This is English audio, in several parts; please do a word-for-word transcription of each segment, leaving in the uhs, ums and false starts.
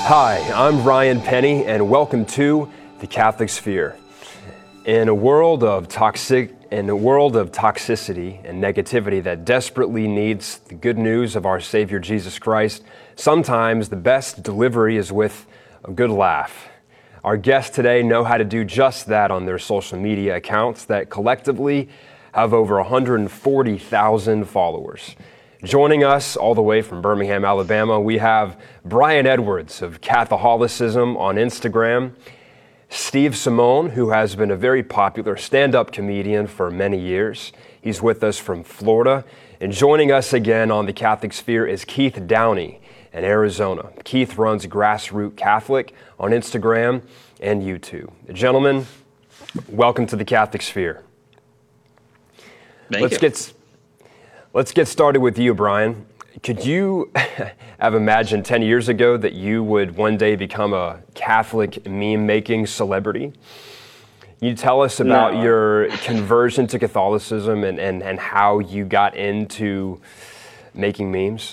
Hi, I'm Ryan Penny, and welcome to the Catholic Sphere. In a world of toxic, in a world of toxicity and negativity that desperately needs the good news of our Savior Jesus Christ, sometimes the best delivery is with a good laugh. Our guests today know how to do just that on their social media accounts that collectively have over one hundred forty thousand followers. Joining us all the way from Birmingham, Alabama, we have Brian Edwards of Catholicism on Instagram, Steve Simone, who has been a very popular stand-up comedian for many years. He's with us from Florida. And joining us again on the Catholic Sphere is Keith Downey in Arizona. Keith runs Grassroot Catholic on Instagram and YouTube. Gentlemen, welcome to the Catholic Sphere. Thank Let's you. get Let's get started with you, Brian. Could you have imagined ten years ago that you would one day become a Catholic meme-making celebrity? Can you tell us about No. your conversion to Catholicism and, and, and how you got into making memes?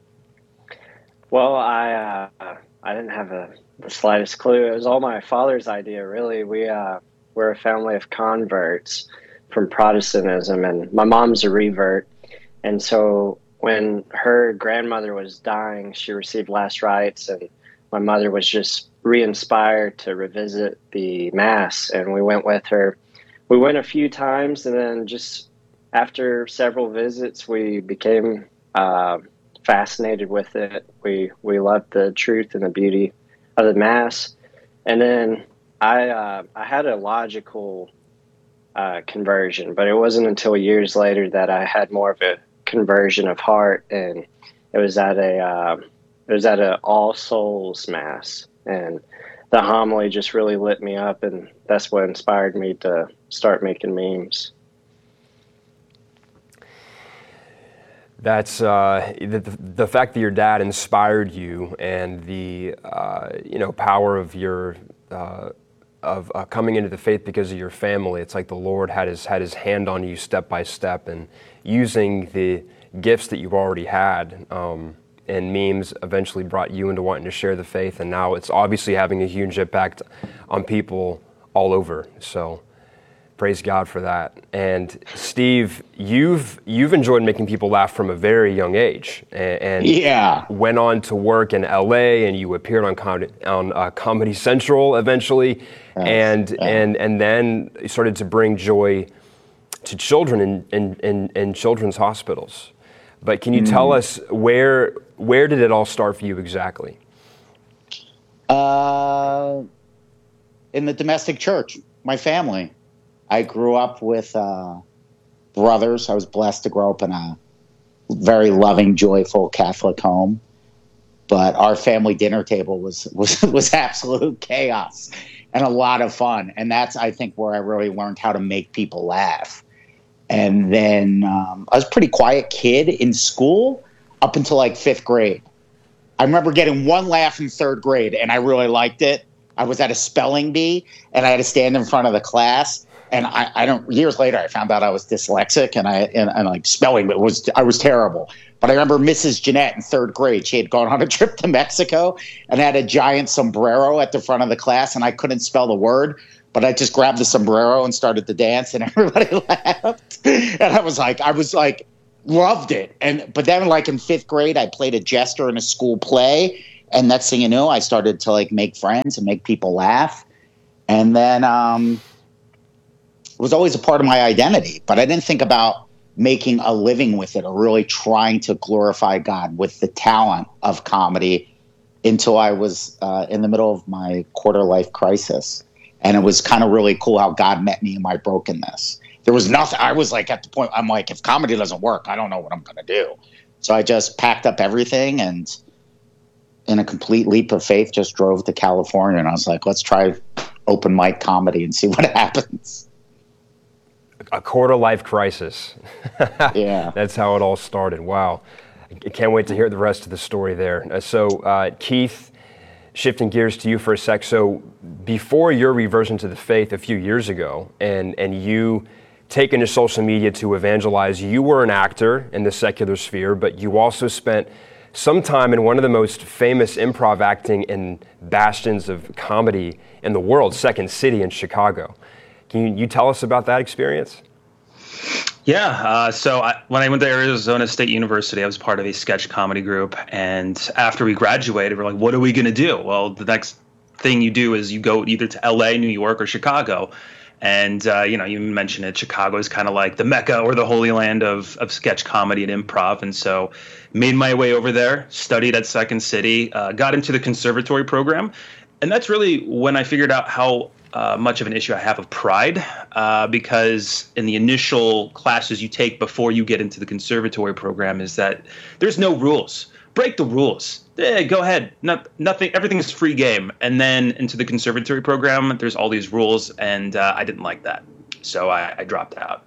Well, I uh, I didn't have a, the slightest clue. It was all my father's idea, really. We, uh, we're a family of converts from Protestantism, and my mom's a revert. And so when her grandmother was dying, she received last rites, and my mother was just re-inspired to revisit the Mass, and we went with her. We went a few times, and then just after several visits, we became uh, fascinated with it. We we loved the truth and the beauty of the Mass. And then I uh, I had a logical uh, conversion, but it wasn't until years later that I had more of a conversion of heart, and it was at a uh, it was at a All Souls Mass, and the homily just really lit me up, and that's what inspired me to start making memes. That's uh, the, the fact that your dad inspired you, and the uh, you know power of your uh, of uh, coming into the faith because of your family. It's like the Lord had his had his hand on you step by step, and using the gifts that you've already had. Um, and memes eventually brought you into wanting to share the faith, and now it's obviously having a huge impact on people all over. So praise God for that. And Steve, you've you've enjoyed making people laugh from a very young age, and, and Yeah. went on to work in L A, and you appeared on Com- on uh, Comedy Central eventually, Yes, and yeah. and and then started to bring joy to children in in, in, in children's hospitals. But can you Mm. tell us where where did it all start for you exactly? Uh, in the domestic church, my family. I grew up with uh, brothers. I was blessed to grow up in a very loving, joyful Catholic home. But our family dinner table was was was absolute chaos and a lot of fun. And that's, I think, where I really learned how to make people laugh. And then um, I was a pretty quiet kid in school up until like fifth grade. I remember getting one laugh in third grade, and I really liked it. I was at a spelling bee, and I had to stand in front of the class. And I, I don't. Years later, I found out I was dyslexic, and I and, and like spelling it was I was terrible. But I remember Missus Jeanette in third grade. She had gone on a trip to Mexico and had a giant sombrero at the front of the class, and I couldn't spell the word. But I just grabbed the sombrero and started to dance, and everybody laughed. And I was like, I was like, loved it. And but then, like in fifth grade, I played a jester in a school play, and next thing you know, I started to like make friends and make people laugh. And then um, it was always a part of my identity, but I didn't think about making a living with it or really trying to glorify God with the talent of comedy until I was uh, in the middle of my quarter life crisis. And it was kind of really cool how God met me in my brokenness. There was nothing. I was like at the point, I'm like, if comedy doesn't work, I don't know what I'm going to do. So I just packed up everything and in a complete leap of faith, just drove to California. And I was like, let's try open mic comedy and see what happens. A quarter life crisis. Yeah. That's how it all started. Wow. I can't wait to hear the rest of the story there. Uh, so, uh, Keith, shifting gears to you for a sec. So before your reversion to the faith a few years ago, and, and you taken to social media to evangelize, you were an actor in the secular sphere, but you also spent sometime in one of the most famous improv acting and bastions of comedy in the world, Second City in Chicago. Can you, you tell us about that experience? Yeah. Uh, so I, when I went to Arizona State University, I was part of a sketch comedy group. And after we graduated, we're like, what are we going to do? Well, the next thing you do is you go either to L A, New York, or Chicago. And, uh, you know, you mentioned it, Chicago is kind of like the Mecca or the Holy Land of, of sketch comedy and improv. And so made my way over there, studied at Second City, uh, got into the conservatory program. And that's really when I figured out how uh, much of an issue I have of pride, uh, because in the initial classes you take before you get into the conservatory program is that there's no rules. Break the rules. Eh, go ahead. Not, nothing. Everything is free game. And then into the conservatory program, there's all these rules, and uh, I didn't like that, so I, I dropped out.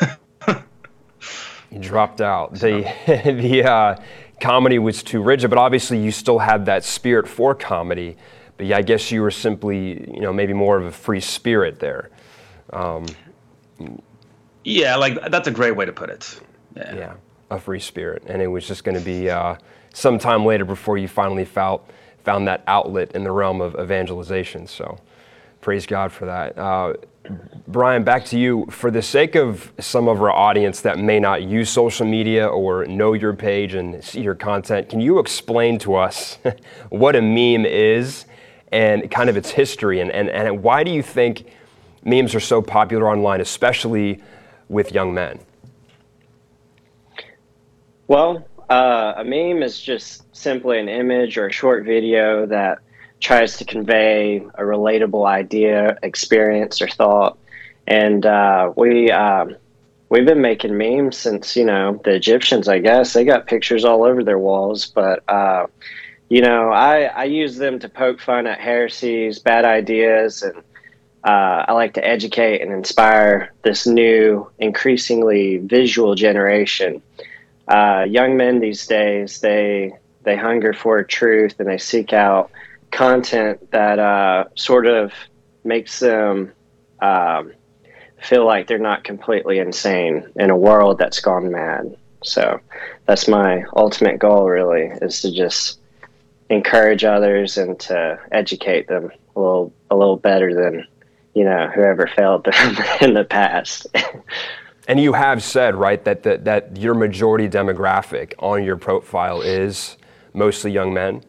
You dropped out. The the uh, comedy was too rigid, but obviously you still had that spirit for comedy. But yeah, I guess you were simply, you know, maybe more of a free spirit there. Um, yeah, like that's a great way to put it. Yeah, yeah, a free spirit, and it was just going to be uh, some time later before you finally found found that outlet in the realm of evangelization. So, praise God for that. Uh, Brian, back to you. For the sake of some of our audience that may not use social media or know your page and see your content, can you explain to us what a meme is and kind of its history, and, and, and why do you think memes are so popular online, especially with young men? Well, uh, a meme is just simply an image or a short video that tries to convey a relatable idea, experience, or thought. And uh, we, um, we've been making memes since, you know, the Egyptians, I guess. They got pictures all over their walls. But, uh, you know, I, I use them to poke fun at heresies, bad ideas, and uh, I like to educate and inspire this new, increasingly visual generation. Uh, young men these days, they they hunger for truth, and they seek out content that uh, sort of makes them um, feel like they're not completely insane in a world that's gone mad. So that's my ultimate goal, really, is to just encourage others and to educate them a little a little better than, you know, whoever failed them in the past. And you have said, right, that, that that your majority demographic on your profile is mostly young men?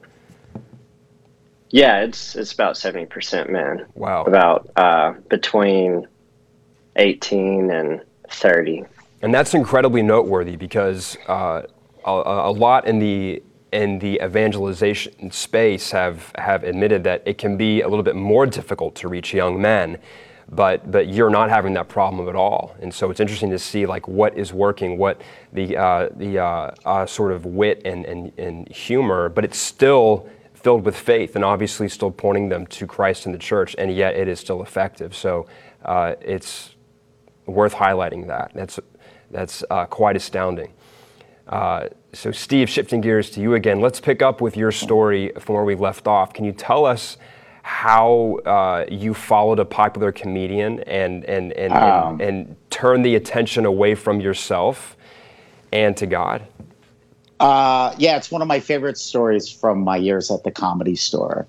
Yeah, it's it's about seventy percent men. Wow. About uh, between eighteen and thirty. And that's incredibly noteworthy because uh, a, a lot in the in the evangelization space have, have admitted that it can be a little bit more difficult to reach young men, but but you're not having that problem at all. And so it's interesting to see like what is working, what the uh, the uh, uh, sort of wit and, and, and humor, but it's still filled with faith and obviously still pointing them to Christ and the church, and yet it is still effective. So uh, it's worth highlighting that. That's that's uh, quite astounding. Uh, so Steve, shifting gears to you again, let's pick up with your story from where we left off. Can you tell us how uh, you followed a popular comedian and and and, Um. and and turned the attention away from yourself and to God? Uh, yeah, it's one of my favorite stories from my years at the Comedy Store.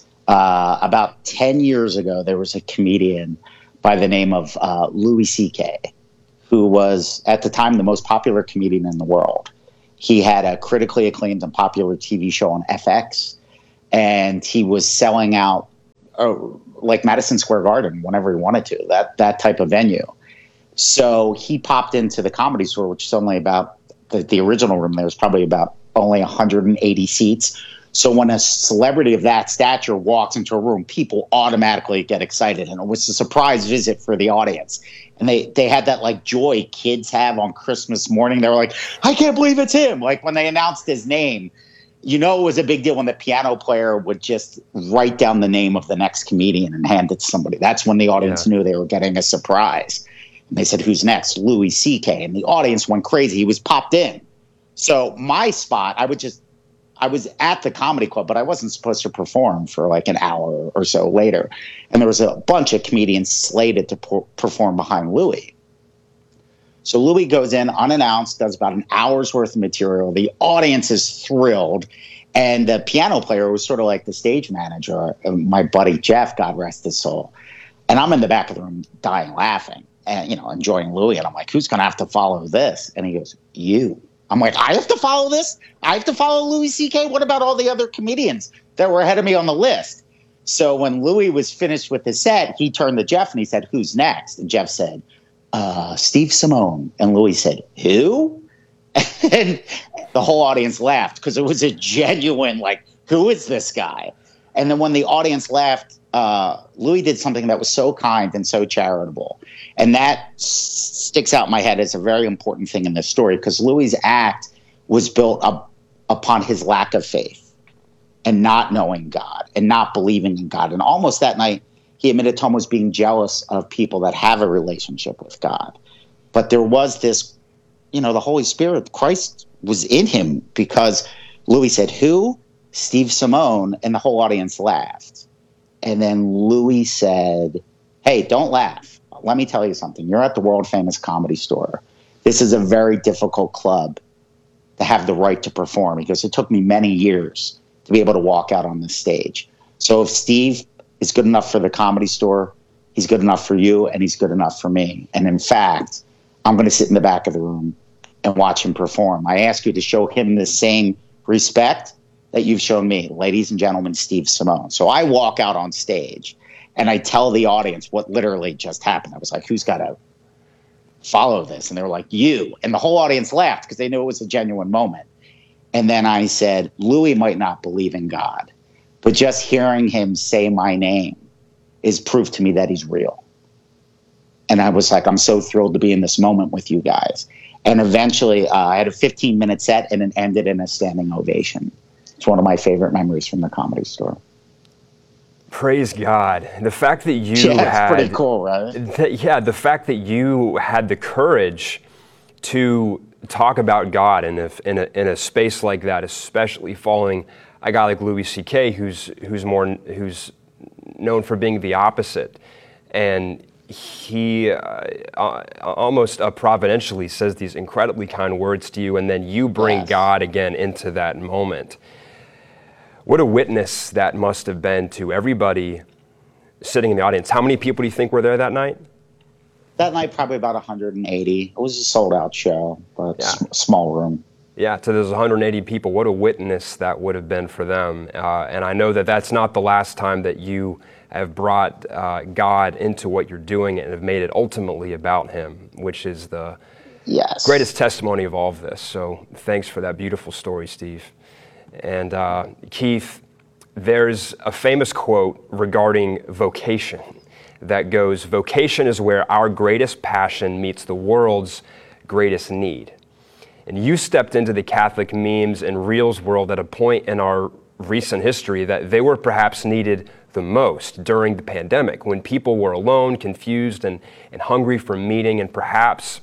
Uh, about ten years ago, there was a comedian by the name of uh, Louis C K, who was at the time the most popular comedian in the world. He had a critically acclaimed and popular T V show on F X, and he was selling out uh, like Madison Square Garden whenever he wanted to, that that type of venue. So he popped into the Comedy Store, which is only about the, the original room. There was probably about only one hundred eighty seats. So when a celebrity of that stature walks into a room, people automatically get excited, and it was a surprise visit for the audience. And they, they had that like joy kids have on Christmas morning. They were like, I can't believe it's him. Like when they announced his name, you know, it was a big deal when the piano player would just write down the name of the next comedian and hand it to somebody. That's when the audience Yeah. knew they were getting a surprise. And they said, who's next? Louis C K. And the audience went crazy. He was popped in. So my spot, I would just, I was at the comedy club, but I wasn't supposed to perform for like an hour or so later. And there was a bunch of comedians slated to per- perform behind Louis. So Louis goes in unannounced, does about an hour's worth of material. The audience is thrilled. And the piano player was sort of like the stage manager, my buddy Jeff, God rest his soul. And I'm in the back of the room dying laughing and, you know, enjoying Louis. And I'm like, who's going to have to follow this? And he goes, you. I'm like, I have to follow this? I have to follow Louis C K? What about all the other comedians that were ahead of me on the list? So when Louis was finished with his set, he turned to Jeff and he said, who's next? And Jeff said, uh, Steve Simone. And Louis said, who? And the whole audience laughed because it was a genuine, like, who is this guy? And then when the audience laughed, uh, Louis did something that was so kind and so charitable. And that s- sticks out in my head as a very important thing in this story, because Louis' act was built up upon his lack of faith and not knowing God and not believing in God. And almost that night, he admitted to almost being jealous of people that have a relationship with God. But there was this, you know, the Holy Spirit, Christ was in him, because Louis said, who? Steve Simone. And the whole audience laughed. And then Louis said, hey, don't laugh. Let me tell you something. You're at the world famous Comedy Store. This is a very difficult club to have the right to perform, because it took me many years to be able to walk out on this stage. So if Steve is good enough for the Comedy Store, he's good enough for you, and he's good enough for me. And in fact, I'm going to sit in the back of the room and watch him perform. I ask you to show him the same respect that you've shown me. Ladies and gentlemen, Steve Simone. So I walk out on stage and I tell the audience what literally just happened. I was like, who's got to follow this? And they were like, you. And the whole audience laughed because they knew it was a genuine moment. And then I said, Louis might not believe in God, but just hearing him say my name is proof to me that he's real. And I was like, I'm so thrilled to be in this moment with you guys. And eventually uh, I had a fifteen minute set and it ended in a standing ovation. It's one of my favorite memories from the Comedy Store. Praise God. The fact that you yeah, it's had... pretty cool, right? Th- yeah, the fact that you had the courage to talk about God in a, in a, in a space like that, especially following a guy like Louis C K, who's who's more who's known for being the opposite, and he uh, uh, almost uh, providentially says these incredibly kind words to you, and then you bring yes. God again into that moment. What a witness that must have been to everybody sitting in the audience. How many people do you think were there that night? That night, probably about one hundred eighty. It was a sold-out show, but Yeah. s- small room. Yeah, to those one hundred eighty people, what a witness that would have been for them. Uh, and I know that that's not the last time that you have brought uh, God into what you're doing and have made it ultimately about Him, which is the Yes. greatest testimony of all of this. So thanks for that beautiful story, Steve. And uh, Keith, there's a famous quote regarding vocation that goes, vocation is where our greatest passion meets the world's greatest need. And you stepped into the Catholic memes and reels world at a point in our recent history that they were perhaps needed the most during the pandemic, when people were alone, confused, and, and hungry for meaning, and perhaps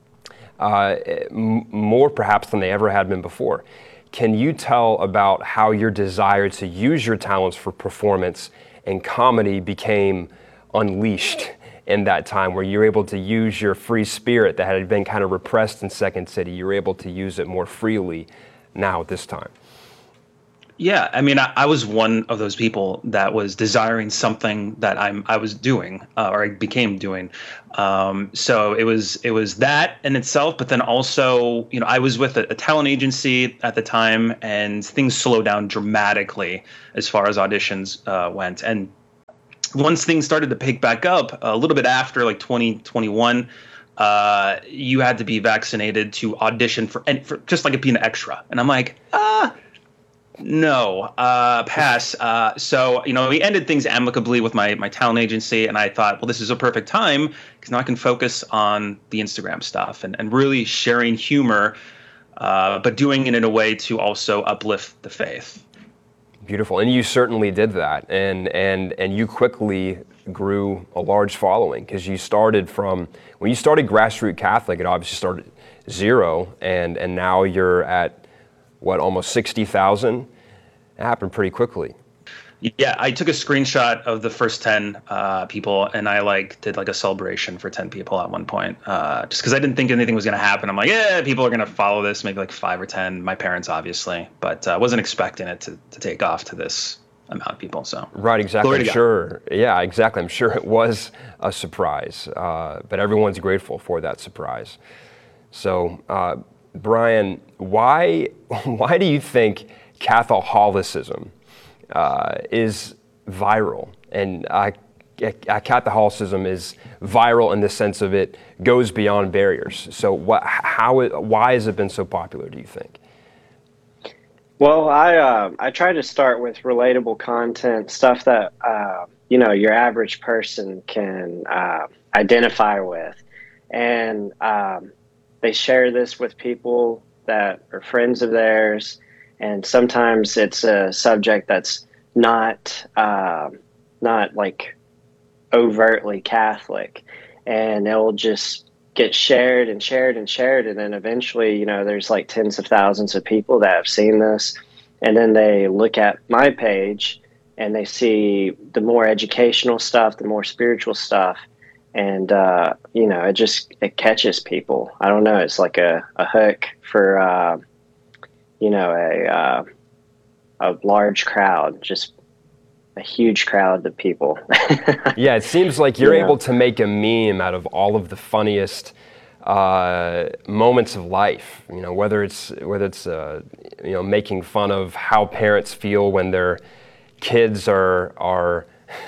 uh, m- more perhaps than they ever had been before. Can you tell about how your desire to use your talents for performance and comedy became unleashed in that time, where you're able to use your free spirit that had been kind of repressed in Second City? You're able to use it more freely now at this time. Yeah, I mean, I, I was one of those people that was desiring something that I'm I was doing uh, or I became doing. Um, so it was it was that in itself, but then also, you know, I was with a, a talent agency at the time, and things slowed down dramatically as far as auditions uh, went. And once things started to pick back up a little bit after like twenty twenty-one, uh, you had to be vaccinated to audition for, and for just like being an extra. And I'm like, ah. No, uh, pass. Uh, so, you know, we ended things amicably with my, my talent agency, and I thought, well, this is a perfect time because now I can focus on the Instagram stuff and, and really sharing humor, uh, but doing it in a way to also uplift the faith. Beautiful, and you certainly did that, and and and you quickly grew a large following, because you started from, when you started Grassroots Catholic, it obviously started zero, and and now you're at, what, almost sixty thousand? It happened pretty quickly. Yeah, I took a screenshot of the first ten uh, people, and I like did like a celebration for ten people at one point, uh, just because I didn't think anything was going to happen. I'm like, yeah, people are going to follow this, maybe like five or ten. My parents, obviously, but I uh, wasn't expecting it to, to take off to this amount of people. So right, exactly. I'm sure. Yeah, exactly. I'm sure it was a surprise, uh, but everyone's grateful for that surprise. So, uh, Brian, why why do you think Catholicism Uh, is viral, and uh, Catholicism is viral in the sense of it goes beyond barriers. So, what, how, it, why has it been so popular? Do you think? Well, I uh, I try to start with relatable content, stuff that uh, you know your average person can uh, identify with, and um, they share this with people that are friends of theirs. And sometimes it's a subject that's not uh, not like overtly Catholic, and it'll just get shared and shared and shared, and then eventually, you know, there's like tens of thousands of people that have seen this, and then they look at my page and they see the more educational stuff, the more spiritual stuff, and uh, you know, it just it catches people. I don't know, it's like a, a hook for. Uh, you know, a uh, a large crowd, just a huge crowd of people. Yeah, it seems like you're yeah. able to make a meme out of all of the funniest uh, moments of life. You know, whether it's whether it's uh, you know making fun of how parents feel when their kids are are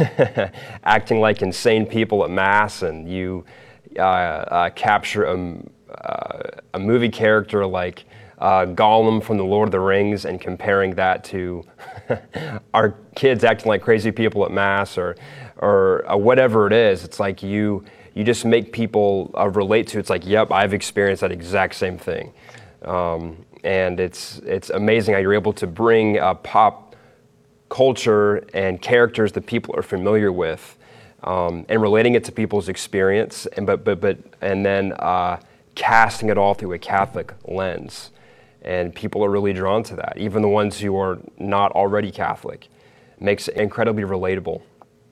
acting like insane people at mass, and you uh, uh, capture a, uh, a movie character like. Uh, Gollum from The Lord of the Rings, and comparing that to our kids acting like crazy people at mass, or or uh, whatever it is. It's like you you just make people uh, relate to. It's like, yep, I've experienced that exact same thing, um, and it's it's amazing how you're able to bring uh, pop culture and characters that people are familiar with, um, and relating it to people's experience, and but but but and then uh, casting it all through a Catholic lens. And people are really drawn to that. Even the ones who are not already Catholic, makes it incredibly relatable.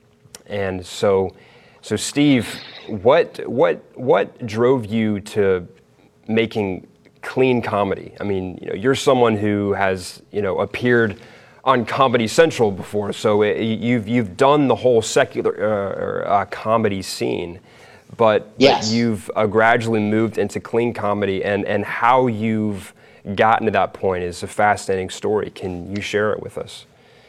And so, so Steve, what what what drove you to making clean comedy? I mean, you know, you're someone who has you know appeared on Comedy Central before, so it, you've you've done the whole secular uh, uh, comedy scene, but, yes. but you've uh, gradually moved into clean comedy, and and how you've gotten to that point is a fascinating story. Can you share it with us?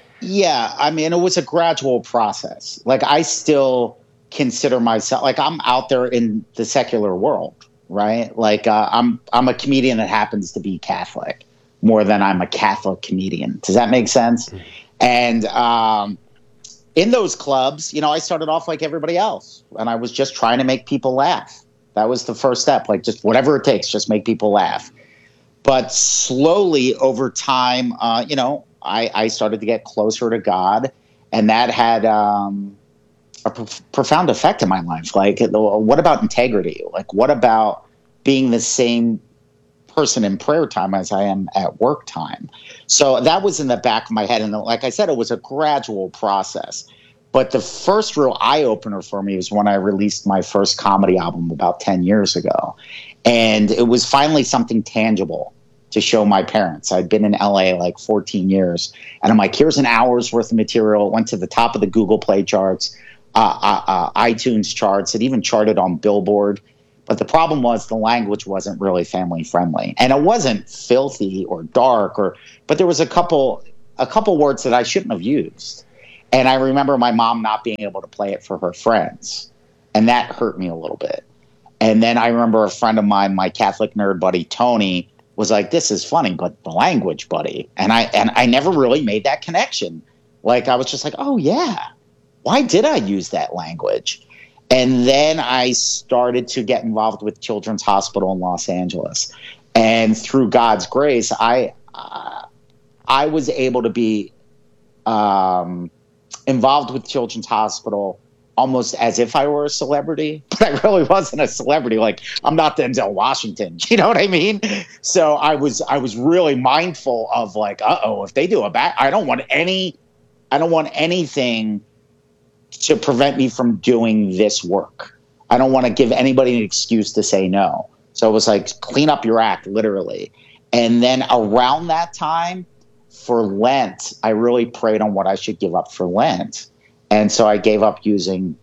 Yeah, I mean, it was a gradual process. Like, I still consider myself, like, I'm out there in the secular world, right? Like, uh, I'm I'm a comedian that happens to be Catholic more than I'm a Catholic comedian. Does that make sense? Mm-hmm. And um, in those clubs, you know, I started off like everybody else, and I was just trying to make people laugh. That was the first step, like, just whatever it takes, just make people laugh. But slowly over time, uh, you know, I, I started to get closer to God, and that had um, a pro- profound effect in my life. Like, what about integrity? Like, what about being the same person in prayer time as I am at work time? So that was in the back of my head. And like I said, it was a gradual process. But the first real eye-opener for me was when I released my first comedy album about ten years ago. And it was finally something tangible to show my parents. I'd been in L A like fourteen years. And I'm like, here's an hour's worth of material. It went to the top of the Google Play charts, uh, uh, uh, iTunes charts. It even charted on Billboard. But the problem was the language wasn't really family friendly. And it wasn't filthy or dark, or but there was a couple a couple words that I shouldn't have used. And I remember my mom not being able to play it for her friends. And that hurt me a little bit. And then I remember a friend of mine, my Catholic nerd buddy, Tony, was like, this is funny, but the language, buddy. And I and I never really made that connection. Like, I was just like, oh, yeah, why did I use that language? And then I started to get involved with Children's Hospital in Los Angeles. And through God's grace, I uh, I was able to be um, involved with Children's Hospital almost as if I were a celebrity, but I really wasn't a celebrity. Like, I'm not Denzel Washington, you know what I mean? So I was, I was really mindful of like, uh-oh, if they do a back, I don't want any I don't want anything to prevent me from doing this work. I don't want to give anybody an excuse to say no. So it was like, clean up your act, literally. And then around that time, for Lent, I really prayed on what I should give up for Lent. And so I gave up using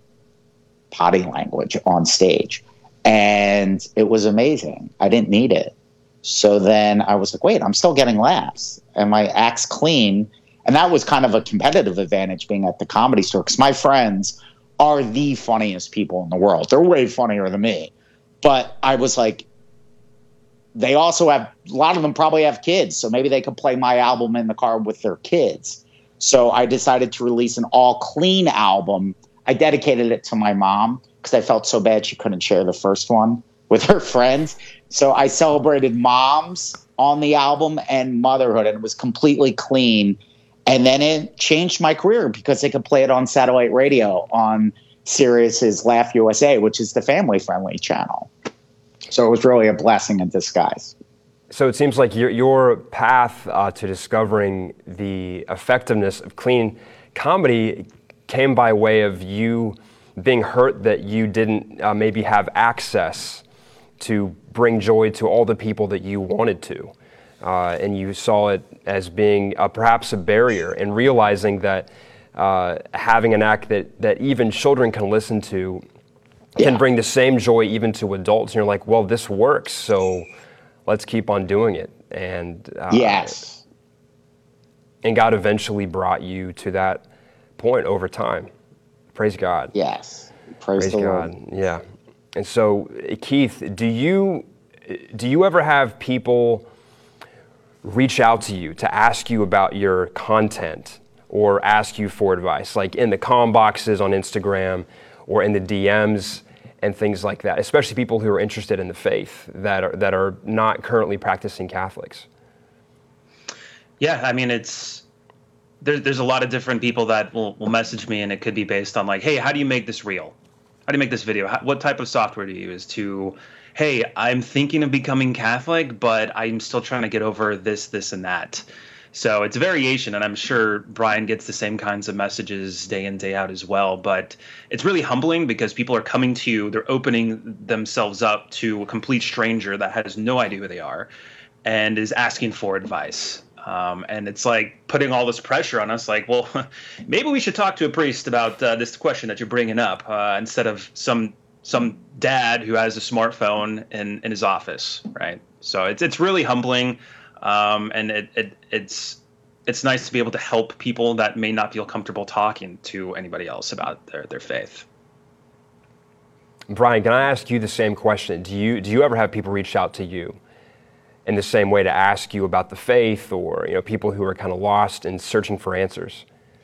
potty language on stage. And it was amazing. I didn't need it. So then I was like, wait, I'm still getting laughs. And my act's clean. And that was kind of a competitive advantage being at the Comedy Store, because my friends are the funniest people in the world. They're way funnier than me. But I was like, they also have, a lot of them probably have kids, so maybe they could play my album in the car with their kids. So I decided to release an all clean album. I dedicated it to my mom because I felt so bad she couldn't share the first one with her friends. So I celebrated moms on the album and motherhood, and it was completely clean. And then it changed my career because they could play it on satellite radio on Sirius's Laugh U S A, which is the family-friendly channel. So it was really a blessing in disguise. So it seems like your, your path uh, to discovering the effectiveness of clean comedy came by way of you being hurt that you didn't uh, maybe have access to bring joy to all the people that you wanted to. Uh, and you saw it as being uh, perhaps a barrier, and realizing that uh, having an act that, that even children can listen to can yeah. bring the same joy even to adults. And you're like, well, this works, so let's keep on doing it. And uh, yes. And God eventually brought you to that point over time. Praise God. Yes. Praise, Praise the God. Lord. Yeah. And so, Keith, do you do you ever have people reach out to you to ask you about your content or ask you for advice, like in the comm boxes on Instagram or in the D Ms and things like that, especially people who are interested in the faith that are that are not currently practicing Catholics? Yeah, I mean, it's there, there's a lot of different people that will, will message me, and it could be based on like, hey, how do you make this real? How do you make this video? How, what type of software do you use? To, hey, I'm thinking of becoming Catholic, but I'm still trying to get over this, this, and that. So it's a variation, and I'm sure Brian gets the same kinds of messages day in, day out as well. But it's really humbling because people are coming to you, they're opening themselves up to a complete stranger that has no idea who they are and is asking for advice. Um, and it's like putting all this pressure on us, like, well, maybe we should talk to a priest about uh, this question that you're bringing up uh, instead of some some dad who has a smartphone in, in his office, right? So it's it's really humbling. Um, and it, it it's it's nice to be able to help people that may not feel comfortable talking to anybody else about their, their faith. Brian, can I ask you the same question? Do you do you ever have people reach out to you in the same way to ask you about the faith, or you know, people who are kind of lost and searching for answers?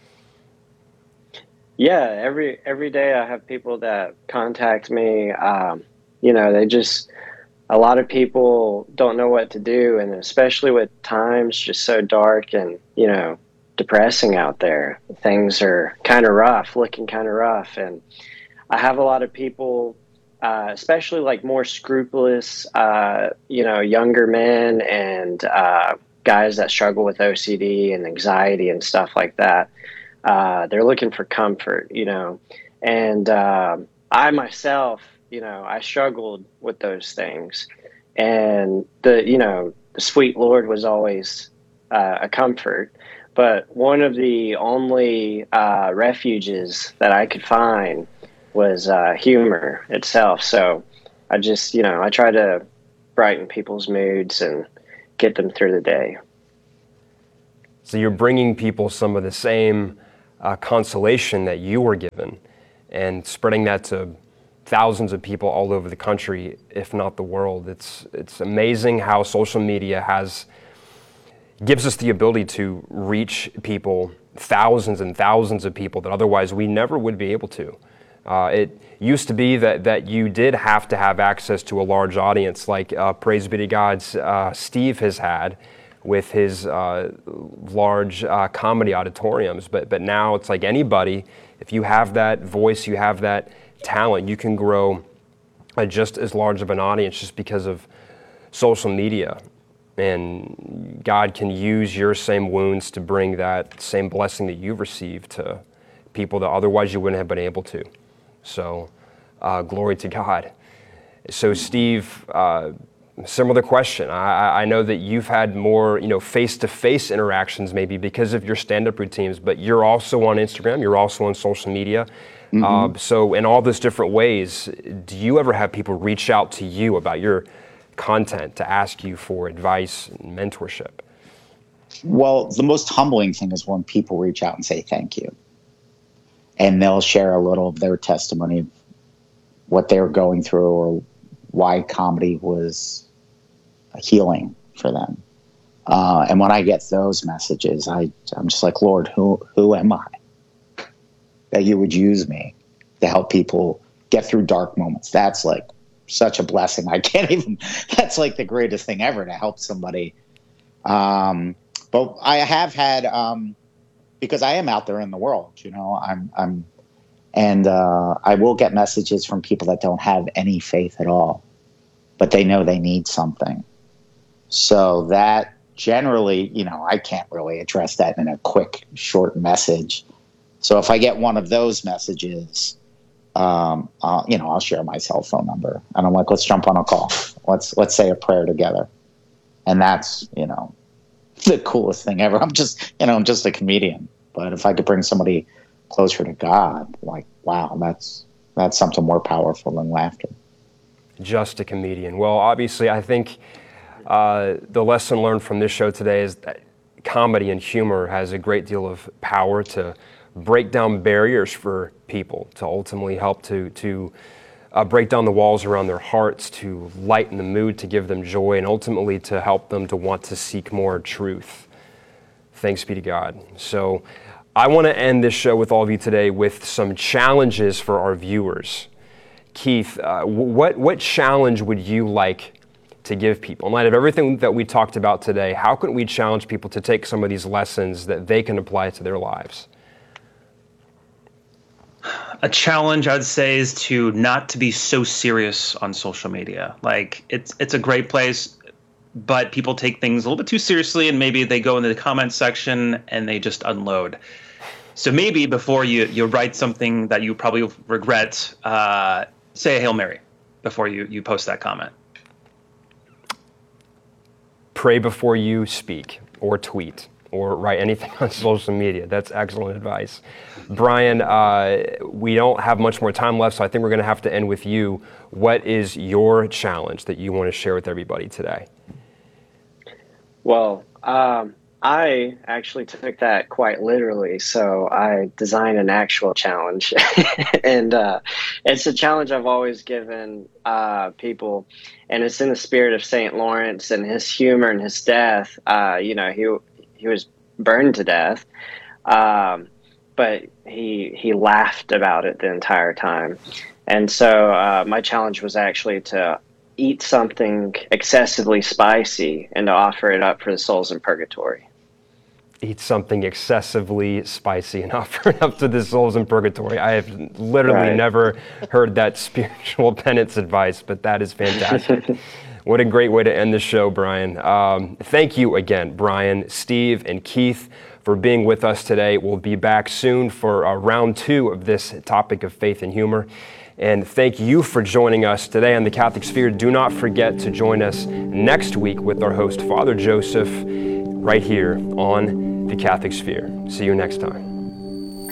Yeah, every every day I have people that contact me. Um, you know, they just. A lot of people don't know what to do, and especially with times just so dark and, you know, depressing out there. Things are kind of rough, looking kind of rough. And I have a lot of people, uh, especially like more scrupulous, uh, you know, younger men and uh, guys that struggle with O C D and anxiety and stuff like that. Uh, they're looking for comfort, you know. And uh, I myself, you know, I struggled with those things, and the, you know, the sweet Lord was always uh, a comfort. But one of the only uh, refuges that I could find was uh, humor itself. So I just, you know, I try to brighten people's moods and get them through the day. So you're bringing people some of the same uh, consolation that you were given, and spreading that to thousands of people all over the country, if not the world. It's it's amazing how social media has gives us the ability to reach people, thousands and thousands of people that otherwise we never would be able to. Uh, it used to be that that you did have to have access to a large audience, like uh, praise be to God, uh, Steve has had with his uh, large uh, comedy auditoriums. But but now it's like anybody, if you have that voice, you have that talent, you can grow uh, just as large of an audience just because of social media. And God can use your same wounds to bring that same blessing that you've received to people that otherwise you wouldn't have been able to. So, uh, glory to God. So, Steve, uh, similar question. I, I know that you've had more, you know, face-to-face interactions maybe because of your stand-up routines, but you're also on Instagram, you're also on social media. Mm-hmm. Uh, so, in all those different ways, do you ever have people reach out to you about your content to ask you for advice and mentorship? Well, the most humbling thing is when people reach out and say thank you. And they'll share a little of their testimony of what they were going through or why comedy was healing for them. Uh, and when I get those messages, I, I'm just like, Lord, who who am I that you would use me to help people get through dark moments? That's like such a blessing. I can't even, that's like the greatest thing ever to help somebody. Um, but I have had, um, because I am out there in the world, you know, I'm, I'm, and uh, I will get messages from people that don't have any faith at all, but they know they need something. So that generally, you know, I can't really address that in a quick, short message. So if I get one of those messages, um, uh, you know, I'll share my cell phone number and I'm like, let's jump on a call. Let's, let's say a prayer together. And that's, you know, the coolest thing ever. I'm just, you know, I'm just a comedian, but if I could bring somebody closer to God, like, wow, that's, that's something more powerful than laughter. Just a comedian. Well, obviously, I think uh, the lesson learned from this show today is that comedy and humor has a great deal of power to break down barriers for people, to ultimately help to to uh, break down the walls around their hearts, to lighten the mood, to give them joy, and ultimately to help them to want to seek more truth. Thanks be to God. So I want to end this show with all of you today with some challenges for our viewers. Keith, uh, what what challenge would you like to give people? In light of everything that we talked about today, how can we challenge people to take some of these lessons that they can apply to their lives? A challenge I'd say is to not to be so serious on social media. Like it's it's a great place, but people take things a little bit too seriously, and maybe they go into the comment section and they just unload. So maybe before you, you write something that you probably regret, uh, say a Hail Mary before you, you post that comment. Pray before you speak or tweet or write anything on social media. That's excellent advice. Brian, uh, we don't have much more time left, so I think we're going to have to end with you. What is your challenge that you want to share with everybody today? Well, um, I actually took that quite literally, so I designed an actual challenge. and uh, it's a challenge I've always given uh, people, and it's in the spirit of Saint Lawrence and his humor and his death. Uh, you know, he he was burned to death, um, but he he laughed about it the entire time. And so uh, my challenge was actually to eat something excessively spicy and to offer it up for the souls in purgatory. Eat something excessively spicy and offer it up to the souls in purgatory. I have literally Right. never heard that spiritual penance advice, but that is fantastic. What a great way to end the show, Brian. Um, thank you again, Brian, Steve, and Keith, for being with us today. We'll be back soon for uh, round two of this topic of faith and humor. And thank you for joining us today on The Catholic Sphere. Do not forget to join us next week with our host, Father Joseph, right here on The Catholic Sphere. See you next time.